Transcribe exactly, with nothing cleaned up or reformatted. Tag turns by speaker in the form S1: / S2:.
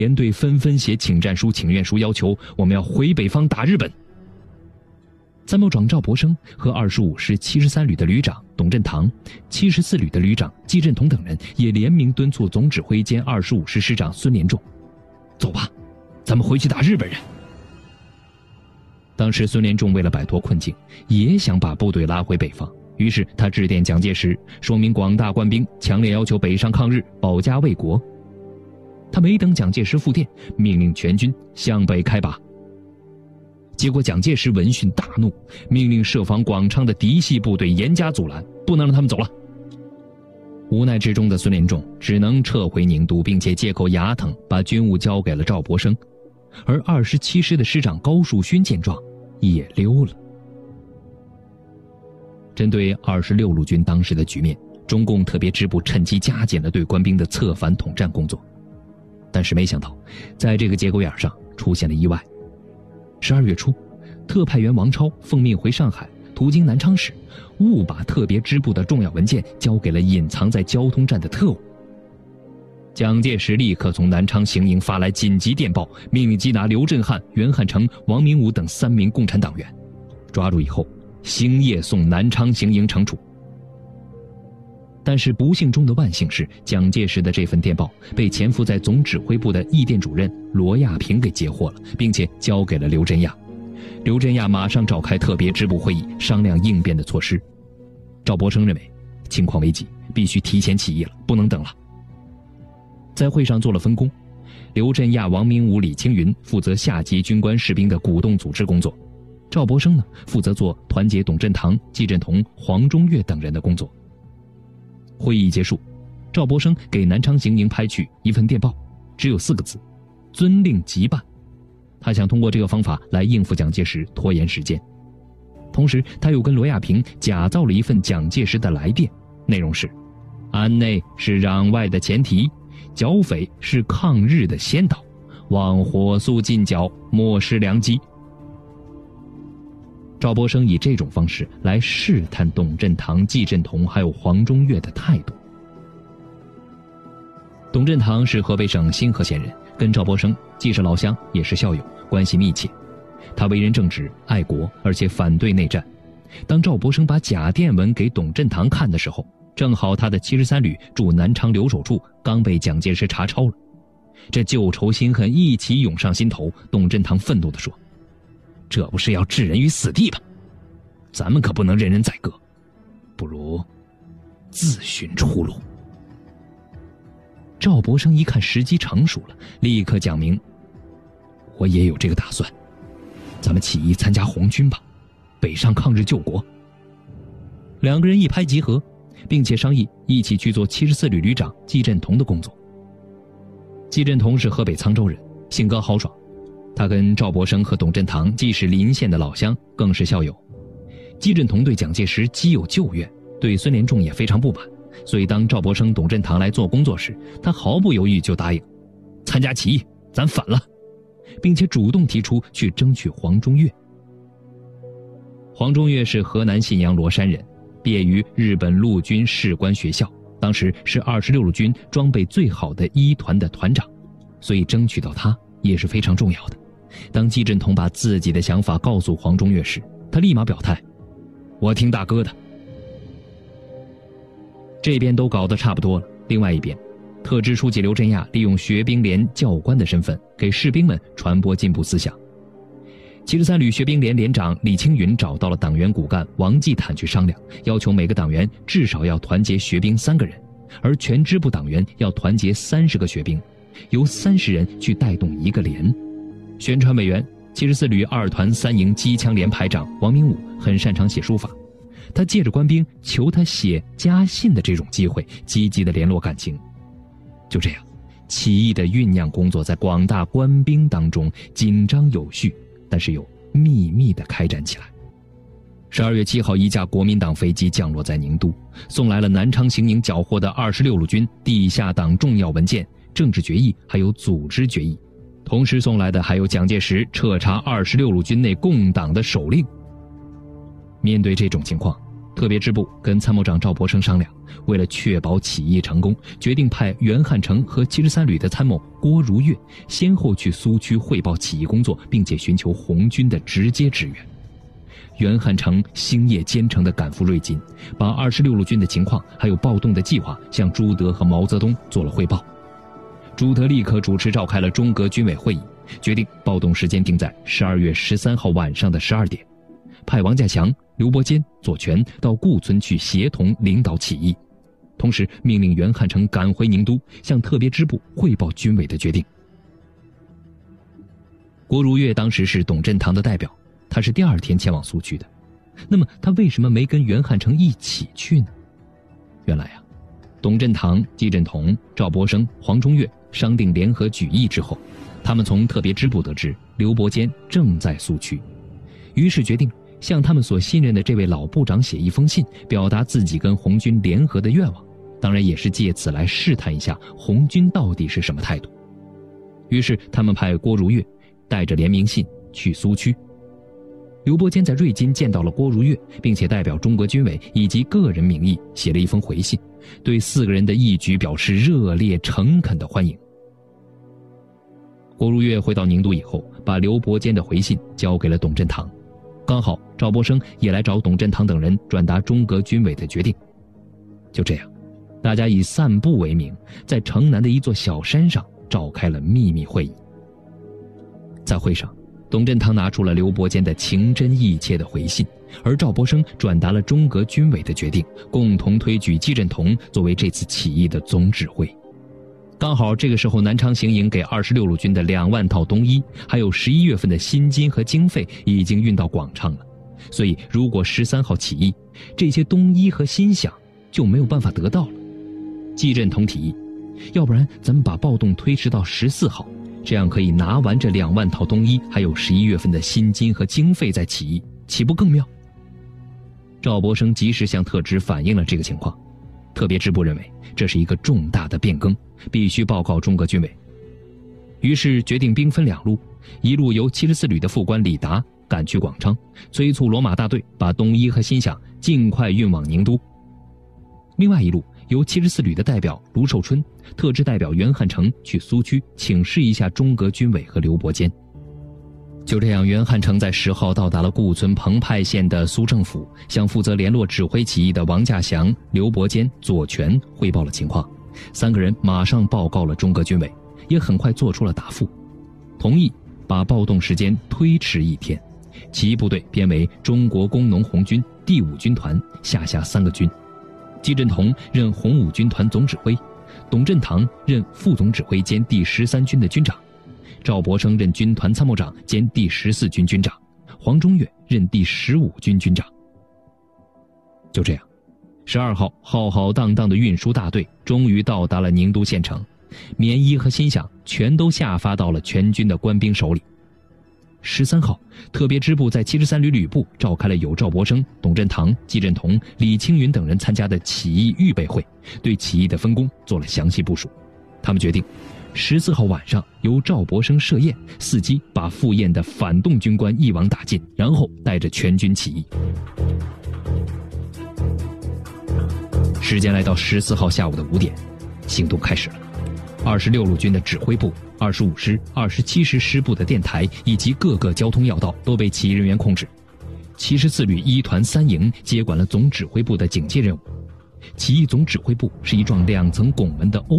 S1: 连队纷纷写请战书、请愿书，要求我们要回北方打日本。参谋长赵博生和二十五师七十三旅的旅长董振堂、七十四旅的旅长季振同等人也联名敦促总指挥兼二十五师师长孙连仲：走吧，咱们回去打日本人。当时孙连仲为了摆脱困境，也想把部队拉回北方，于是他致电蒋介石，说明广大官兵强烈要求北上抗日，保家卫国。他没等蒋介石复电，命令全军向北开拔。结果蒋介石闻讯大怒，命令设防广昌的嫡系部队严加阻拦，不能让他们走了。无奈之中的孙连仲只能撤回宁都，并且借口牙疼把军务交给了赵博生，而二十七师的师长高树勋见状也溜了。针对二十六路军当时的局面，中共特别支部趁机加紧了对官兵的策反统战工作。但是没想到，在这个节骨眼上出现了意外。十二月初，特派员王超奉命回上海，途经南昌时，误把特别支部的重要文件交给了隐藏在交通站的特务。蒋介石立刻从南昌行营发来紧急电报，命令缉拿刘振汉、袁汉成、王明武等三名共产党员，抓住以后星夜送南昌行营惩处。但是不幸中的万幸是，蒋介石的这份电报被潜伏在总指挥部的译电主任罗亚平给截获了，并且交给了刘振亚。刘振亚马上召开特别支部会议，商量应变的措施。赵博生认为情况危急，必须提前起义了，不能等了。在会上做了分工，刘振亚、王明武、李青云负责下级军官士兵的鼓动组织工作，赵博生呢负责做团结董振堂、季振同、黄中岳等人的工作。会议结束，赵博生给南昌行营拍去一份电报，只有四个字：遵令即办。他想通过这个方法来应付蒋介石，拖延时间。同时他又跟罗亚平假造了一份蒋介石的来电，内容是：安内是攘外的前提，剿匪是抗日的先导，望火速进剿，莫失良机。赵博生以这种方式来试探董振堂、季振同还有黄中岳的态度。董振堂是河北省新河县人，跟赵博生既是老乡也是校友，关系密切。他为人正直、爱国，而且反对内战。当赵博生把假电文给董振堂看的时候，正好他的七十三旅驻南昌留守处刚被蒋介石查抄了。这旧仇新恨一起涌上心头，董振堂愤怒地说：这不是要置人于死地吧？咱们可不能任人宰割，不如自寻出路。赵博生一看时机成熟了，立刻讲明：我也有这个打算，咱们起义参加红军吧，北上抗日救国。两个人一拍即合，并且商议一起去做七十四旅旅长季振同的工作。季振同是河北沧州人，性格豪爽，他跟赵博生和董振堂既是邻县的老乡，更是校友。季振同对蒋介石既有旧怨，对孙连仲也非常不满，所以当赵博生、董振堂来做工作时，他毫不犹豫就答应参加起义，咱反了，并且主动提出去争取黄中岳。黄中岳是河南信阳罗山人，毕业于日本陆军士官学校，当时是二十六路军装备最好的一团的团长，所以争取到他也是非常重要的。当季振同把自己的想法告诉黄中岳时，他立马表态：我听大哥的。这边都搞得差不多了，另外一边，特支书记刘振亚利用学兵连教官的身份给士兵们传播进步思想。七十三旅学兵连连长李青云找到了党员骨干王继坦去商量，要求每个党员至少要团结学兵三个人，而全支部党员要团结三十个学兵，由三十人去带动一个连。宣传委员七十四旅二团三营机枪连排长王明武很擅长写书法，他借着官兵求他写家信的这种机会，积极的联络感情。就这样，起义的酝酿工作在广大官兵当中紧张有序，但是又秘密地开展起来。十二月七号，一架国民党飞机降落在宁都，送来了南昌行营缴获的二十六路军地下党重要文件、政治决议还有组织决议，同时送来的还有蒋介石彻查二十六路军内共党的手令。面对这种情况， 特别支部跟参谋长赵博生商量，为了确保起义成功，决定派袁汉成和七十三旅的参谋郭如月先后去苏区汇报起义工作，并且寻求红军的直接支援。袁汉成星夜兼程地赶赴瑞金，把二十六路军的情况还有暴动的计划向朱德和毛泽东做了汇报。朱德立刻主持召开了中革军委会议，决定暴动时间定在十二月十三号晚上的十二点，派王稼祥、刘伯坚、左权到顾村去协同领导起义，同时命令袁汉成赶回宁都，向特别支部汇报军委的决定。郭如月当时是董振堂的代表，他是第二天前往苏区的，那么他为什么没跟袁汉成一起去呢？原来啊，董振堂、季振同、赵博生、黄中岳商定联合举义之后，他们从特别支部得知刘伯坚正在苏区，于是决定向他们所信任的这位老部长写一封信，表达自己跟红军联合的愿望，当然也是借此来试探一下红军到底是什么态度。于是他们派郭如月带着联名信去苏区。刘伯坚在瑞金见到了郭如月，并且代表中国军委以及个人名义写了一封回信，对四个人的义举表示热烈诚恳的欢迎。郭如月回到宁都以后，把刘伯坚的回信交给了董振堂，刚好赵博生也来找董振堂等人转达中革军委的决定。就这样，大家以散步为名，在城南的一座小山上召开了秘密会议。在会上，董振堂拿出了刘伯坚的情真意切的回信，而赵博生转达了中革军委的决定，共同推举季振同作为这次起义的总指挥。刚好这个时候，南昌行营给二十六路军的两万套冬衣，还有十一月份的薪金和经费已经运到广昌了，所以如果十三号起义，这些冬衣和薪饷就没有办法得到了。季振同提议，要不然咱们把暴动推迟到十四号，这样可以拿完这两万套冬衣，还有十一月份的薪金和经费再起义，岂不更妙？赵博生及时向特支反映了这个情况，特别支部认为这是一个重大的变更，必须报告中革军委。于是决定兵分两路，一路由七十四旅的副官李达赶去广昌，催促罗马大队把冬衣和薪饷尽快运往宁都；另外一路由七十四旅的代表卢寿春、特支代表袁汉成去苏区请示一下中革军委和刘伯坚。就这样，袁汉成在十号到达了顾村彭湃县的苏政府，向负责联络指挥起义的王稼祥、刘伯坚、左权汇报了情况。三个人马上报告了中革军委，也很快做出了答复，同意把暴动时间推迟一天，起义部队编为中国工农红军第五军团，下辖三个军。季振同任红五军团总指挥，董振堂任副总指挥兼第十三军的军长，赵博生任军团参谋长兼第十四军军长，黄中岳任第十五军军长。就这样，十二号浩浩荡荡的运输大队终于到达了宁都县城，棉衣和薪饷全都下发到了全军的官兵手里。十三号，特别支部在七十三旅旅部召开了有赵博生、董振堂、季振同、李青云等人参加的起义预备会，对起义的分工做了详细部署。他们决定十四号晚上由赵博生设宴，伺机把赴宴的反动军官一网打尽，然后带着全军起义。时间来到十四号下午的五点，行动开始了。二十六路军的指挥部、二十五师、二十七师师部的电台以及各个交通要道都被起义人员控制。七十四旅一团三营接管了总指挥部的警戒任务。起义总指挥部是一幢两层拱门的欧